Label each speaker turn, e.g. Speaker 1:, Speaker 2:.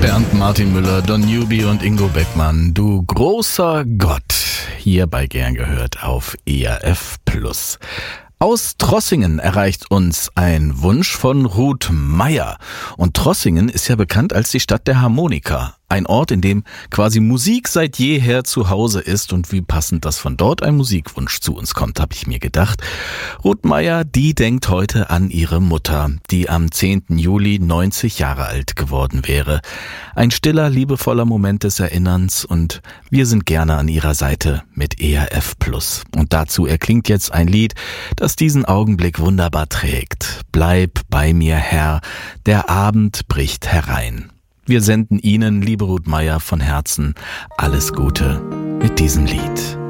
Speaker 1: Bernd Martin Müller, Don Newby und Ingo Beckmann. Du großer Gott. Hierbei gern gehört auf ERF Plus. Aus Trossingen erreicht uns ein Wunsch von Ruth Meier. Und Trossingen ist ja bekannt als die Stadt der Harmonika. Ein Ort, in dem quasi Musik seit jeher zu Hause ist. Und wie passend, dass von dort ein Musikwunsch zu uns kommt, habe ich mir gedacht. Ruth Meier, die denkt heute an ihre Mutter, die am 10. Juli 90 Jahre alt geworden wäre. Ein stiller, liebevoller Moment des Erinnerns und wir sind gerne an ihrer Seite mit ERF Plus. Und dazu erklingt jetzt ein Lied, das diesen Augenblick wunderbar trägt. Bleib bei mir, Herr, der Abend bricht herein. Wir senden Ihnen, liebe Ruth Meier, von Herzen alles Gute mit diesem Lied.